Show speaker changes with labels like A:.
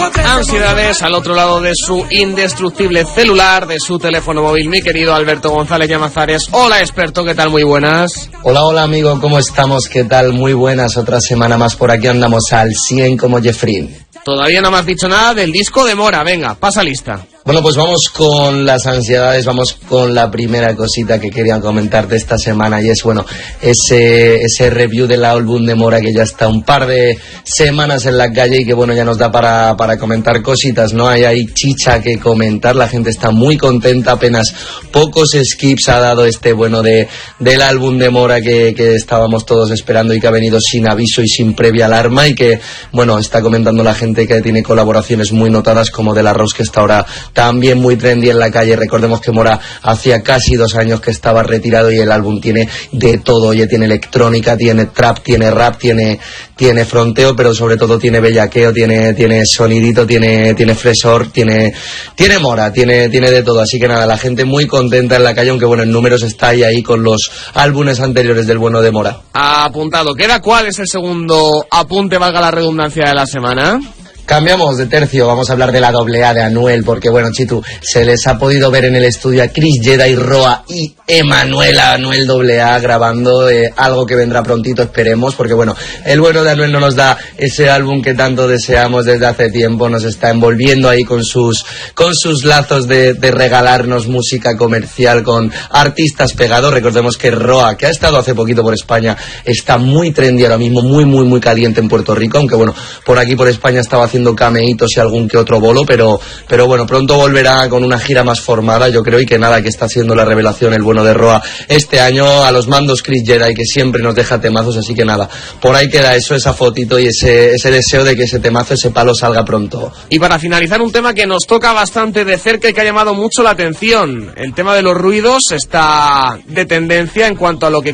A: Ansiedades al otro lado de su indestructible celular, de su teléfono móvil, mi querido Alberto González Llamazares. Hola, experto, ¿qué tal? Muy buenas.
B: Hola, amigo, ¿cómo estamos? ¿Qué tal? Muy buenas, otra semana más por aquí, andamos al 100 como Jeffrey.
A: Todavía no me has dicho nada del disco de Mora, venga, pasa lista.
B: Bueno, pues vamos con las ansiedades, vamos con la primera cosita que quería comentarte esta semana y es, bueno, ese review del álbum de Mora que ya está un par de semanas en la calle y que, bueno, ya nos da para comentar cositas, ¿no? Hay chicha que comentar, la gente está muy contenta, apenas pocos skips ha dado del álbum de Mora que estábamos todos esperando y que ha venido sin aviso y sin previa alarma y que, bueno, está comentando la gente que tiene colaboraciones muy notadas como De La Rose, que está ahora también muy trendy en la calle. Recordemos que Mora hacía casi 2 años que estaba retirado y el álbum tiene de todo. Oye, tiene electrónica, tiene trap, tiene rap, tiene fronteo, pero sobre todo tiene bellaqueo, tiene sonidito, tiene fresor, tiene Mora, tiene de todo. Así que nada, la gente muy contenta en la calle, aunque bueno, en números está ahí con los álbumes anteriores del bueno de Mora.
A: Apuntado. ¿Queda cuál es el segundo apunte, valga la redundancia, de la semana?
B: Cambiamos de tercio, vamos a hablar de la AA de Anuel, porque bueno, Chitu, se les ha podido ver en el estudio a Chris Jedi, Roa y Anuel AA grabando algo que vendrá prontito, esperemos, porque bueno, el bueno de Anuel no nos da ese álbum que tanto deseamos desde hace tiempo, nos está envolviendo ahí con sus lazos de regalarnos música comercial con artistas pegados. Recordemos que Roa, que ha estado hace poquito por España, está muy trendy ahora mismo, muy caliente en Puerto Rico, aunque bueno, por aquí por España estaba haciendo cameitos y algún que otro bolo, pero bueno, pronto volverá con una gira más formada, yo creo, y que nada, que está haciendo la revelación el bueno de Roa este año a los mandos Chris Jedi, que siempre nos deja temazos, así que nada, por ahí queda eso, esa fotito y ese deseo de que ese temazo, ese palo salga pronto.
A: Y para finalizar, un tema que nos toca bastante de cerca y que ha llamado mucho la atención, el tema de los ruidos está de tendencia en cuanto a lo que